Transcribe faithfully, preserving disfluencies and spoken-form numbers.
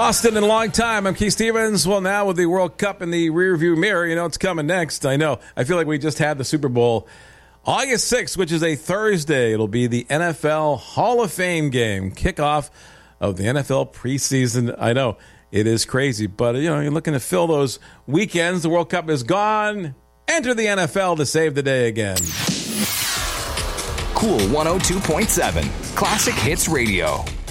Boston in a long time. I'm Keith Stevens. Well, now with the World Cup in the rearview mirror, you know what's coming next. I know. I feel like we just had the Super Bowl. August sixth, which is a Thursday, it'll be the N F L Hall of Fame game, kickoff of the N F L preseason. I know it is crazy, but you know you're looking to fill those weekends. The World Cup is gone. Enter the N F L to save the day again. Cool one oh two point seven, Classic Hits Radio.